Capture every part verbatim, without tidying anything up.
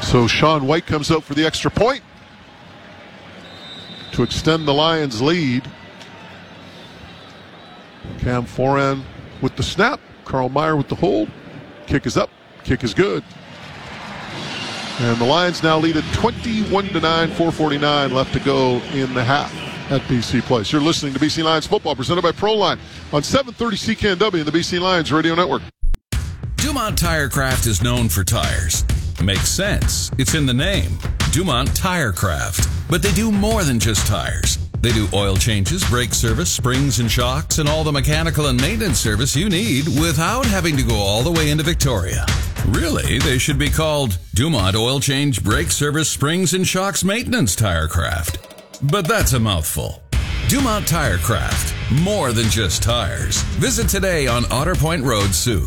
So Sean White comes out for the extra point to extend the Lions' lead. Cam Foran with the snap. Carl Meyer with the hold. Kick is up. Kick is good. And the Lions now lead at twenty-one to nine, four forty-nine left to go in the half at B C Place. You're listening to B C Lions football presented by Proline on seven thirty C K N W and the B C Lions Radio Network. Dumont Tirecraft is known for tires. Makes sense. It's in the name. Dumont Tirecraft. But they do more than just tires. They do oil changes, brake service, springs and shocks, and all the mechanical and maintenance service you need without having to go all the way into Victoria. Really, they should be called Dumont Oil Change, Brake Service, Springs and Shocks Maintenance Tirecraft. But that's a mouthful. Dumont Tirecraft. More than just tires. Visit today on Otter Point Road, Souk.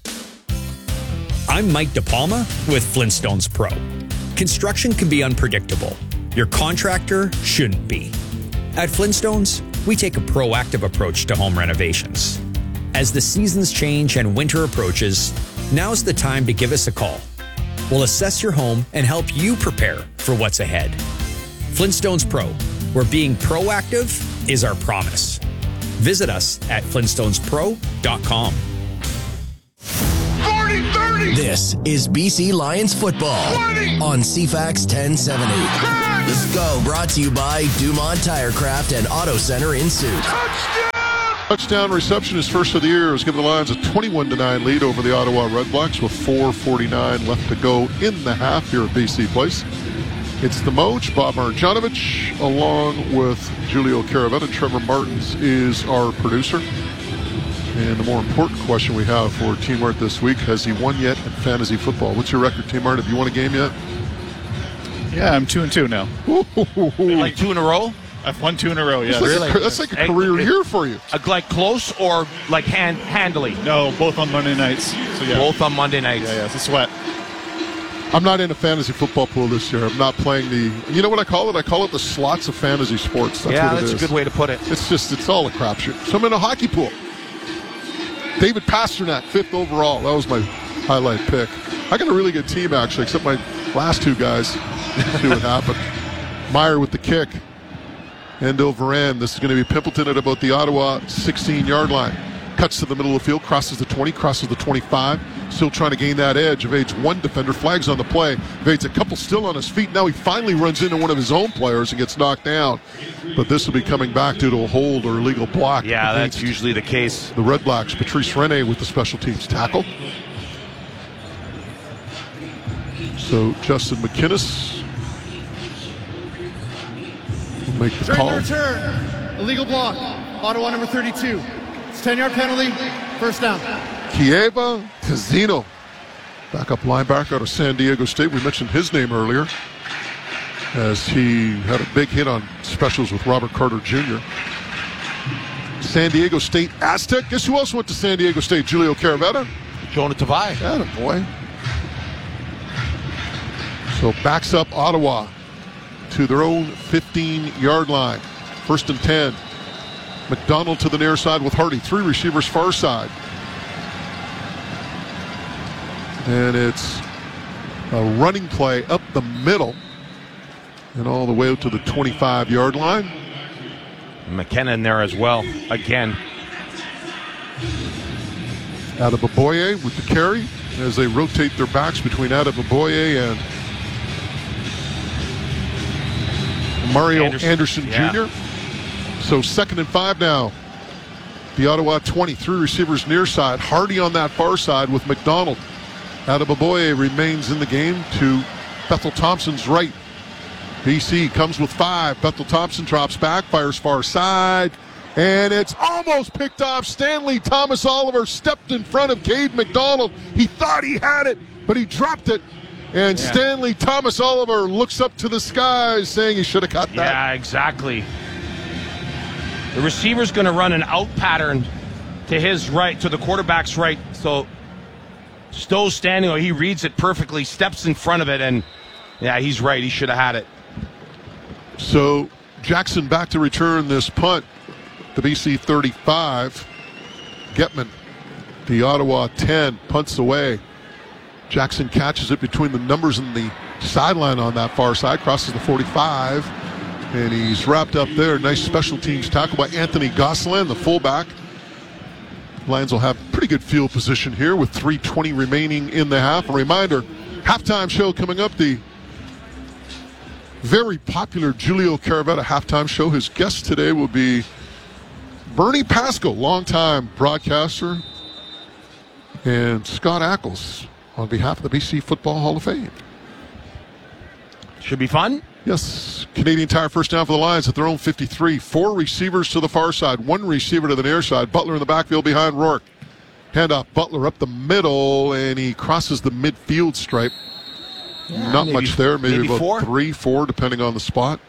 I'm Mike DePalma with Flintstones Pro. Construction can be unpredictable. Your contractor shouldn't be. At Flintstones, we take a proactive approach to home renovations. As the seasons change and winter approaches, now's the time to give us a call. We'll assess your home and help you prepare for what's ahead. Flintstones Pro, where being proactive is our promise. Visit us at flintstones pro dot com. forty thirty This is B C Lions football twenty on C FAX ten seventy. Let's go. Brought to you by Dumont Tirecraft and Auto Center in Souk. Touchdown! Touchdown reception, his first of the year, has given the Lions a twenty-one to nine lead over the Ottawa Redblacks with four forty-nine left to go in the half here at B C Place. It's the Moach, Bob Marjanovic, along with Julio Caravetta. Trevor Martins is our producer. And the more important question we have for Team Art this week, has he won yet in fantasy football? What's your record, Team Art? Have you won a game yet? Yeah, I'm two and two now. Like two in a row? I've won two in a row, yeah. That's like, Really? a, that's like a Hey, career it- year for you. Uh, like close or like hand handily? No, both on Monday nights. So yeah. Both on Monday nights. Yeah, yeah, it's a sweat. I'm not in a fantasy football pool this year. I'm not playing the, you know what I call it? I call it the slots of fantasy sports. That's yeah, what it that's is. a good way to put it. It's just, it's all a crapshoot. So I'm in a hockey pool. David Pasternak, fifth overall. That was my highlight pick. I got a really good team, actually, except my last two guys. See what happened. Meyer with the kick. Endo Varan. This is going to be Pimpleton at about the Ottawa sixteen-yard line. Cuts to the middle of the field, crosses the twenty, crosses the twenty-five. Still trying to gain that edge. Evades one defender, flags on the play. Evades a couple still on his feet. Now he finally runs into one of his own players and gets knocked down. But this will be coming back due to a hold or illegal block. Yeah, that's usually the case. The Red Blacks. Patrice Rene with the special teams tackle. So Justin McInnes will make the During call. the return, illegal block, Ottawa number thirty-two. It's ten-yard penalty, first down. Kieva Tazino, backup linebacker out of San Diego State. We mentioned his name earlier as he had a big hit on specials with Robert Carter Junior San Diego State Aztec. Guess who else went to San Diego State? Julio Caravetta. Jonah Tavai. Attaboy. So backs up Ottawa to their own fifteen-yard line. First and ten. McDonald to the near side with Hardy. Three receivers far side. And it's a running play up the middle and all the way out to the twenty-five-yard line. McKenna in there as well, again. Adebaboye with the carry as they rotate their backs between Adebaboye and Mario Anderson, Anderson yeah. Junior So second and five now. The Ottawa twenty-three receivers near side. Hardy on that far side with McDonald. Adebaboye remains in the game to Bethel Thompson's right. B C comes with five. Bethel Thompson drops back, fires far side, and it's almost picked off. Stanley Thomas Oliver stepped in front of Cade McDonald. He thought he had it, but he dropped it. And yeah. Stanley Thomas Oliver looks up to the skies saying he should have caught that. Yeah, exactly. The receiver's going to run an out pattern to his right, to the quarterback's right. So Stowe's standing, he reads it perfectly, steps in front of it, and yeah, he's right. He should have had it. So Jackson back to return this punt. The B C thirty-five. Getman, the Ottawa ten, punts away. Jackson catches it between the numbers and the sideline on that far side, crosses the forty-five, and he's wrapped up there. Nice special teams tackle by Anthony Gosselin, the fullback. Lions will have pretty good field position here with three twenty remaining in the half. A reminder, halftime show coming up, the very popular Julio Caravetta halftime show. His guest today will be Bernie Pascal, longtime broadcaster, and Scott Ackles on behalf of the B C Football Hall of Fame. Should be fun. Yes, Canadian Tire first down for the Lions at their own fifty-three. Four receivers to the far side, one receiver to the near side. Butler in the backfield behind Rourke. Handoff, Butler up the middle, and he crosses the midfield stripe. Yeah, Not maybe, much there, maybe, maybe about four? three, four, depending on the spot.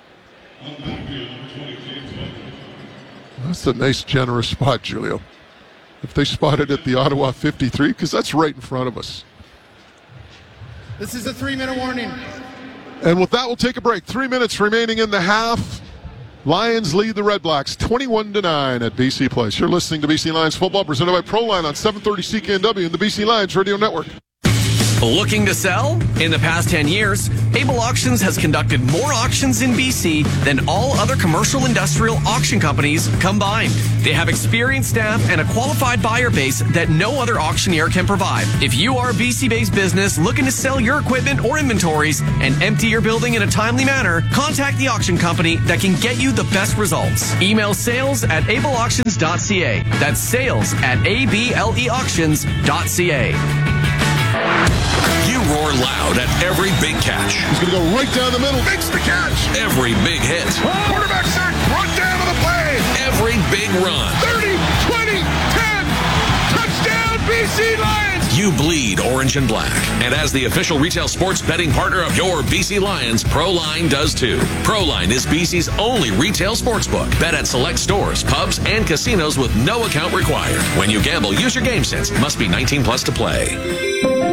That's a nice, generous spot, Julio. If they spotted at the Ottawa fifty-three, because that's right in front of us. This is a three-minute warning. And with that, we'll take a break. Three minutes remaining in the half. Lions lead the Red Blacks twenty-one to nine at B C Place. You're listening to B C Lions football presented by Proline on seven thirty C K N W and the B C Lions Radio Network. Looking to sell? In the past ten years, Able Auctions has conducted more auctions in B C than all other commercial industrial auction companies combined. They have experienced staff and a qualified buyer base that no other auctioneer can provide. If you are a B C-based business looking to sell your equipment or inventories and empty your building in a timely manner, contact the auction company that can get you the best results. Email sales at able auctions dot c a. That's sales at a b l e auctions dot c a. You roar loud at every big catch. He's going to go right down the middle. Makes the catch. Every big hit. Quarterback sack. Brought down to the play. Every big run. thirty, twenty, ten. Touchdown, B C Lions. You bleed orange and black. And as the official retail sports betting partner of your B C Lions, Proline does too. Proline is B C's only retail sportsbook. Bet at select stores, pubs, and casinos with no account required. When you gamble, use your game sense. Must be nineteen plus to play.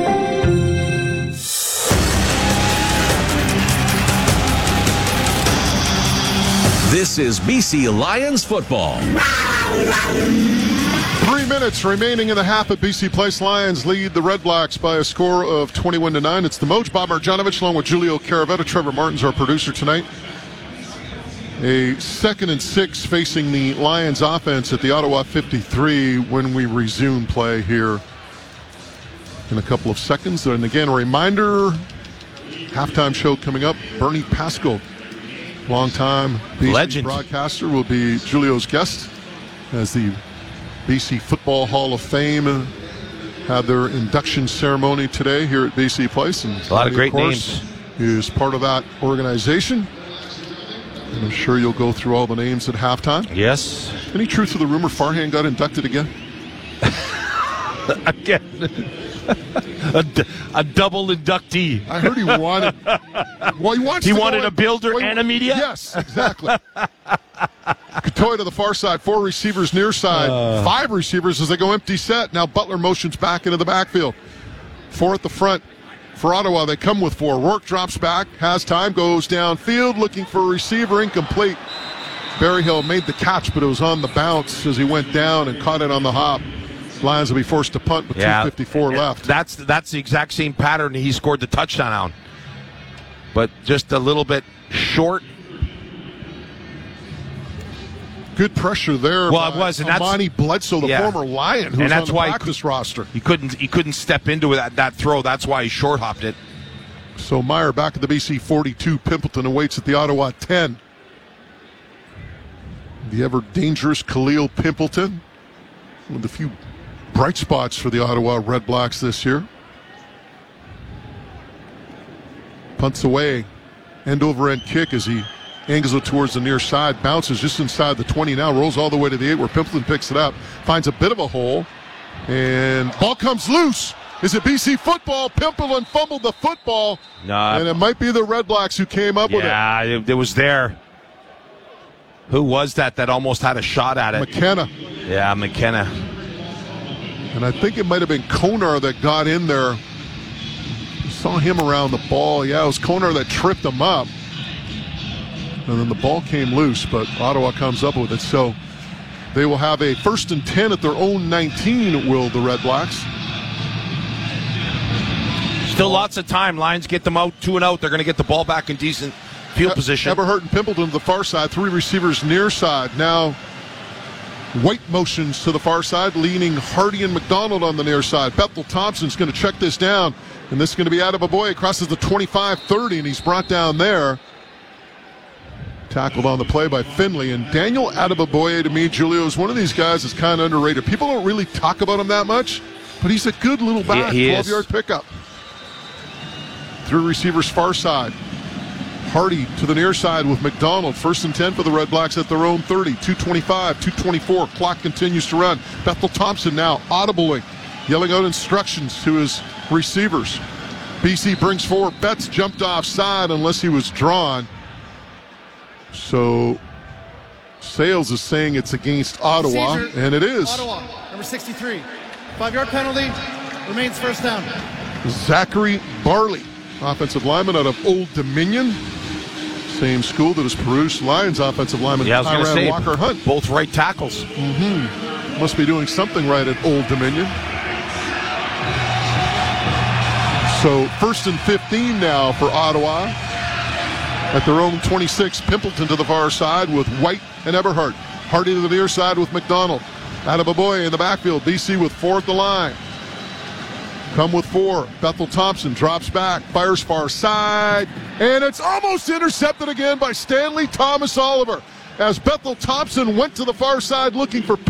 This is B C Lions football. Three minutes remaining in the half at B C Place. Lions lead the Red Blacks by a score of twenty-one to nine. It's the Moj, Bob Marjanovic, along with Julio Caravetta. Trevor Martin's our producer tonight. A second and six facing the Lions offense at the Ottawa fifty-three when we resume play here in a couple of seconds. And again, a reminder, halftime show coming up. Bernie Pascal, longtime B C Legend broadcaster, will be Julio's guest as the B C Football Hall of Fame had their induction ceremony today here at B C Place. And a lot of great of course, names. Is part of that organization. And I'm sure you'll go through all the names at halftime. Yes. Any truth to the rumor Farhan got inducted again? Again. a, d- a double inductee. I heard he wanted. Well, he wants. He to wanted go a builder well, and a media? Yes, exactly. Katoy to the far side, four receivers near side, uh. five receivers as they go empty set. Now Butler motions back into the backfield. Four at the front for Ottawa. They come with four. Rourke drops back, has time, goes downfield, looking for a receiver, incomplete. Berryhill made the catch, but it was on the bounce as he went down and caught it on the hop. Lions will be forced to punt with yeah, two fifty-four left. That's that's the exact same pattern he scored the touchdown on. But just a little bit short. Good pressure there. Well, it was, and that's Amani Bledsoe, the yeah. former Lion, who's and that's on the why practice he, roster. He couldn't he couldn't step into that, that throw. That's why he short hopped it. So Meyer back at the B C forty-two. Pimpleton awaits at the Ottawa ten. The ever dangerous Khalil Pimpleton, one of the few bright spots for the Ottawa Red Blacks this year. Punts away, end over end kick as he angles it towards the near side, bounces just inside the twenty now, rolls all the way to the eight where Pimpleton picks it up, finds a bit of a hole, and ball comes loose. Is it B C football? Pimpleton fumbled the football, no, and it might be the Red Blacks who came up yeah, with it. Yeah, it, it was there. Who was that that almost had a shot at it? McKenna. Yeah, McKenna. And I think it might have been Konar that got in there. Saw him around the ball. Yeah, it was Konar that tripped him up. And then the ball came loose, but Ottawa comes up with it. So they will have a first and ten at their own nineteen, will the Red Blacks. Still lots of time. Lions get them out, two and out. They're going to get the ball back in decent field position. Everhart and Pimpleton to the far side. Three receivers near side. Now White motions to the far side, leaning Hardy and McDonald on the near side. Bethel Thompson's going to check this down, and this is going to be Adeboboye. Crosses the twenty-five thirty, and he's brought down there. Tackled on the play by Finley. And Daniel Adeboboye, to me, Julio, is one of these guys that's kind of underrated. People don't really talk about him that much, but he's a good little back, twelve-yard pickup. Three receivers far side. Hardy to the near side with McDonald. First and ten for the Red Blacks at their own thirty. two twenty-five, two twenty-four. Clock continues to run. Bethel Thompson now audibly yelling out instructions to his receivers. B C brings forward. Betts jumped offside unless he was drawn. So Sales is saying it's against Ottawa, Seizure, and it is. Ottawa, number sixty-three. Five-yard penalty. Remains first down. Zachary Barley, offensive lineman out of Old Dominion. Same school that has produced Lions offensive lineman Yeah, I was going to Tyran say, Walker Hunt. both right tackles. Mm-hmm. Must be doing something right at Old Dominion. So first and fifteen now for Ottawa. At their own twenty-six, Pimpleton to the far side with White and Everhart. Hardy to the near side with McDonald. Adeboboye in the backfield. B C with four at the line. Come with four. Bethel Thompson drops back, fires far side, and it's almost intercepted again by Stanley Thomas Oliver as Bethel Thompson went to the far side looking for